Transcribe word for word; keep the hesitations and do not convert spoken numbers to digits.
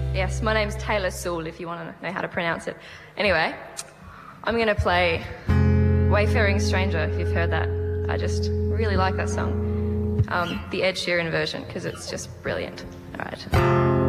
Yes, my name's Taylor Sewell, if you want to know how to pronounce it. Anyway, I'm going to play Wayfaring Stranger, if you've heard that. I just really like that song. Um, the Ed Sheeran version, because it's just brilliant. All right.